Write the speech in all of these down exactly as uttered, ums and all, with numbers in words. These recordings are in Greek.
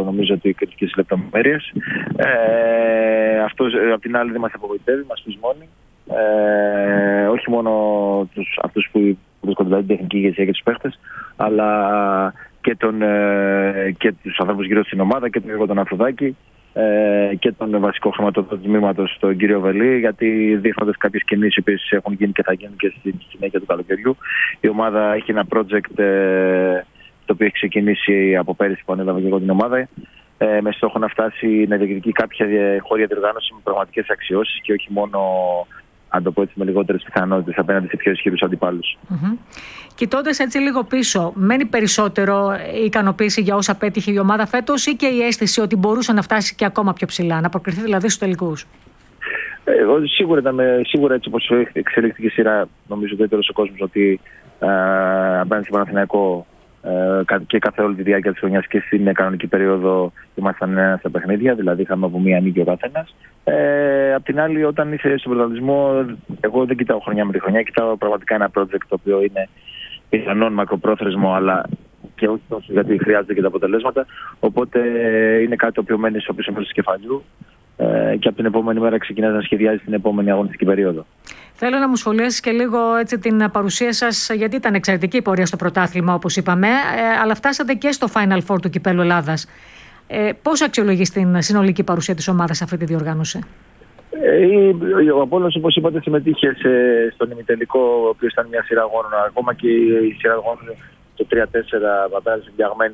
νομίζω ότι κριτική στις λεπτομέρειες. Ε, αυτό απ' την άλλη δεν μας απογοητεύει, μας φυσμώνει. Ε, όχι μόνο τους, αυτούς που βρίσκονται στην τεχνική ηγεσία και τους παίχτες, αλλά και, τον, ε, και τους ανθρώπους γύρω στην ομάδα και τον Γιώργο τον Αφροδάκη ε, και τον βασικό χρηματοδότη του τμήματος, τον κύριο Βελή, γιατί δείχνοντας κάποιες κινήσεις που έχουν γίνει και θα γίνουν και στη συνέχεια του καλοκαιριού. Η ομάδα έχει ένα project ε, το οποίο έχει ξεκινήσει από πέρυσι που ανέλαβα και εγώ την ομάδα, ε, με στόχο να φτάσει να διεκδικεί κάποια χώρια διοργάνωση με πραγματικές αξιώσεις και όχι μόνο, αν το πω έτσι, με λιγότερες πιθανότητες απέναντι σε πιο ισχυρούς αντιπάλους. Mm-hmm. Κοιτώντας έτσι λίγο πίσω, μένει περισσότερο η ικανοποίηση για όσα πέτυχε η ομάδα φέτος ή και η αίσθηση ότι μπορούσε να φτάσει και ακόμα πιο ψηλά, να προκριθεί δηλαδή στους τελικούς? Ε, σίγουρα, ήταν, σίγουρα έτσι όπως εξελίχθηκε η σειρά, νομίζω ότι έτερος ο κόσμος ότι ε, απέναντι στο Παναθηναϊκό ε, και καθ' όλη τη διάρκεια της χρονιάς και στην κανονική περίοδο ήμασταν στα παιχνίδια, δηλαδή είχαμε από μία νίκη ο καθένας. Ε, απ' την άλλη, όταν είσαι στον πρωταθλητισμό, εγώ δεν κοιτάω χρονιά με τη χρονιά, κοιτάω πραγματικά ένα project το οποίο είναι πιθανόν μακροπρόθεσμο, αλλά και όχι τόσο γιατί χρειάζεται και τα αποτελέσματα. Οπότε είναι κάτι το οποίο μένει στο πίσω μέρος του κεφαλιού ε, και από την επόμενη μέρα ξεκινάς να σχεδιάζεις την επόμενη αγωνιστική περίοδο. Θέλω να μου σχολιάσεις και λίγο έτσι την παρουσία σας, γιατί ήταν εξαιρετική η πορεία στο πρωτάθλημα, όπως είπαμε, ε, αλλά φτάσατε και στο Final Four του Κυπέλλου Ελλάδας. Ε, πώς αξιολογείς την συνολική παρουσία της ομάδας σε αυτή τη διοργάνωση? Ε, ο Απόλλωνας, όπως είπατε, συμμετείχε σε, στον ημιτελικό, ο οποίος ήταν μια σειρά αγώνων. Ακόμα και η σειρά αγώνων το τρία τέσσερα απέναντι διαγμένη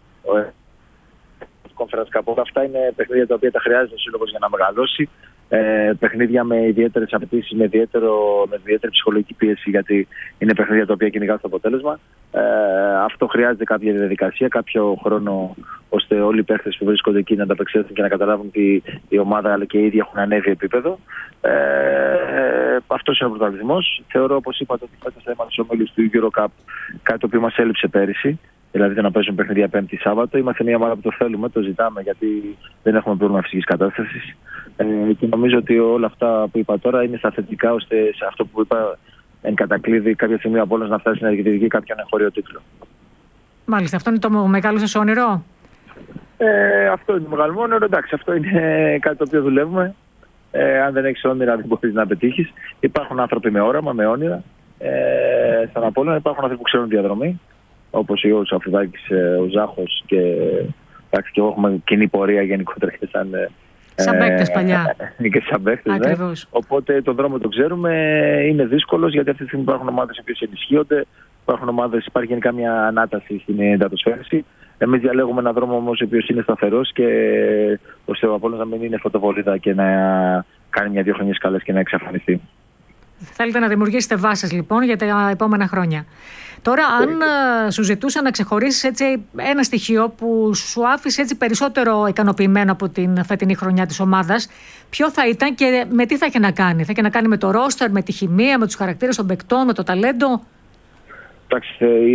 Conference Cup. Όλα αυτά είναι παιχνίδια τα οποία τα χρειάζεται ο σύλλογος για να μεγαλώσει. Ε, παιχνίδια με ιδιαίτερες απαιτήσεις, με, με ιδιαίτερη ψυχολογική πίεση, γιατί είναι παιχνίδια τα οποία κυνηγά το αποτέλεσμα. Ε, αυτό χρειάζεται κάποια διαδικασία, κάποιο χρόνο, ώστε όλοι οι παίχτες που βρίσκονται εκεί να τα απεξέλθουν και να καταλάβουν ότι η ομάδα αλλά και οι ίδιοι έχουν ανέβει επίπεδο. Ε, αυτός είναι ο πρωταθλητισμός. Θεωρώ, όπως είπατε, ότι φέτος θα είμαστε ομίλους του Euro Cup, κάτι το οποίο μας έλειψε πέρυσι. Δηλαδή το να παίζουν παιχνίδια Πέμπτη Σάββατο. Είμαστε μια ομάδα που το θέλουμε, το ζητάμε, γιατί δεν έχουμε πρόβλημα φυσικής κατάστασης. Ε, και νομίζω ότι όλα αυτά που είπα τώρα είναι στα θετικά, ώστε σε αυτό που είπα εν κατακλείδη κάποια στιγμή από όλους να φτάσει να διεκδικεί κάποιον εγχώριο τίτλο. Μάλιστα, αυτό είναι το μεγάλο σας όνειρο? Ε, αυτό είναι το μεγάλο όνειρο. Εντάξει, αυτό είναι κάτι το οποίο δουλεύουμε. Ε, αν δεν έχεις όνειρα, δεν μπορείς να πετύχεις. Υπάρχουν άνθρωποι με όραμα, με όνειρα. Ε, στον Απόλλωνα υπάρχουν άνθρωποι που ξέρουν διαδρομή, όπως ο Αφροδάκης, ο Ζάχος και, εντάξει, και εγώ έχουμε κοινή πορεία γενικότερα και σαν, σαν παίκτες παλιά. Και σαν παίκτες, ναι. Οπότε τον δρόμο το ξέρουμε, είναι δύσκολος, γιατί αυτή τη στιγμή υπάρχουν ομάδες οι οποίες ενισχύονται, υπάρχουν ομάδες, υπάρχει γενικά μια ανάταση στην εντατοσφαίρεση. Εμείς διαλέγουμε έναν δρόμο όμως ο οποίος είναι σταθερός και ώστε ο Απόλλωνας να μην είναι φωτοβολίδα και να κάνει μια-δύο χρονιές καλές και να εξαφανιστεί. Θέλετε να δημιουργήσετε βάσεις λοιπόν για τα επόμενα χρόνια. Τώρα, αν ε, σου ζητούσα να ξεχωρίσεις έτσι ένα στοιχείο που σου άφησε έτσι περισσότερο ικανοποιημένο από την φετινή χρονιά της ομάδας, ποιο θα ήταν και με τι θα είχε να κάνει? Θα είχε να κάνει με το ρόστερ, με τη χημεία, με τους χαρακτήρες των παικτών, με το ταλέντο? Εντάξει,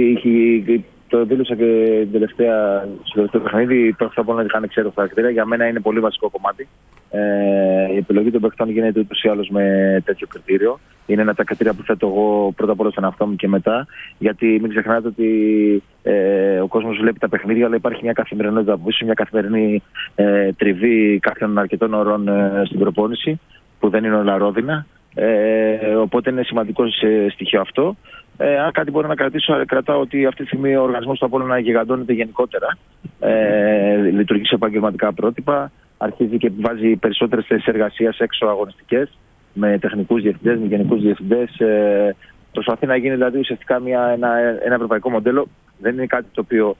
το δήλωσα και την τελευταία, στο τελευταίο παιχνίδι. Πρώτα απ' όλα είχαν εξαίρετα χαρακτήρα. Για μένα είναι πολύ βασικό κομμάτι. Ε, η επιλογή των παιχτών γίνεται ούτως ή άλλως με τέτοιο κριτήριο. Είναι ένα από τα κριτήρια που θέτω εγώ πρώτα απ' όλα στον εαυτό μου και μετά. Γιατί μην ξεχνάτε ότι ε, ο κόσμος βλέπει τα παιχνίδια, αλλά υπάρχει μια καθημερινότητα που είσαι, μια καθημερινή ε, τριβή κάποιων αρκετών ωρών ε, στην προπόνηση, που δεν είναι όλα ρόδινα. Ε, οπότε είναι σημαντικό στοιχείο αυτό. Ε, αν κάτι μπορώ να κρατήσω, κρατάω ότι αυτή τη στιγμή ο οργανισμός του Απόλλωνα γιγαντώνεται γενικότερα. Ε, λειτουργεί σε επαγγελματικά πρότυπα. Αρχίζει και βάζει περισσότερες θέσεις εργασίας έξω αγωνιστικές, με τεχνικούς διευθυντές, με γενικούς διευθυντές. Ε, προσπαθεί να γίνει δηλαδή ουσιαστικά μια, ένα, ένα ευρωπαϊκό μοντέλο. Δεν είναι κάτι το οποίο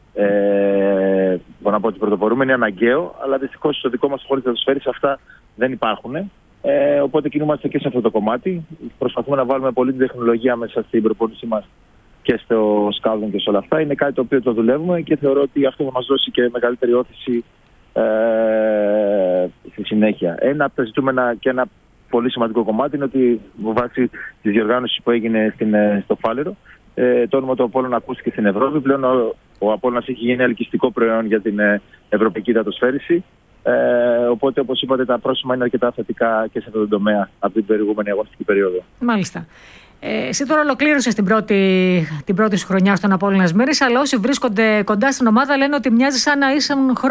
ε, μπορώ να πω ότι πρωτοπορούμε, είναι αναγκαίο, αλλά δυστυχώς στο δικό μας χώρο της ατμοσφαίρης αυτά δεν υπάρχουν. Ε, οπότε κινούμαστε και σε αυτό το κομμάτι. Προσπαθούμε να βάλουμε πολύ την τεχνολογία μέσα στην προπόνησή μας και στο scouting και σε όλα αυτά. Είναι κάτι το οποίο το δουλεύουμε και θεωρώ ότι αυτό θα μας δώσει και μεγαλύτερη όθηση ε, στη συνέχεια. Ένα από τα ζητούμενα και ένα πολύ σημαντικό κομμάτι είναι ότι βάσει τη διοργάνωση που έγινε στην, στο Φάληρο, ε, το όνομα του Απόλλωνα ακούστηκε στην Ευρώπη. Πλέον ο, ο Απόλλωνας έχει γίνει ελκυστικό προϊόν για την ε, ευρωπαϊκή υδατοσφαίριση. Ε, οπότε, όπως είπατε, τα πρόσημα είναι αρκετά θετικά και σε αυτό το τομέα από την προηγούμενη αγωνιστική περίοδο. Μάλιστα. Ε, εσύ τώρα ολοκλήρωσες την πρώτη, την πρώτη σου χρονιά στον Απόλλωνα Μύρης, αλλά όσοι βρίσκονται κοντά στην ομάδα λένε ότι μοιάζει σαν να ήσουν